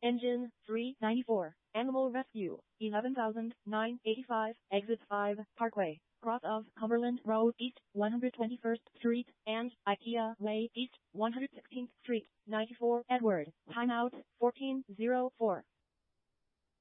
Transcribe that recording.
Engine 394. Animal Rescue 11,985. Exit 5 Parkway. Cross of Cumberland Road East 121st Street and IKEA Way East 116th Street. 94 Edward. Timeout 1404.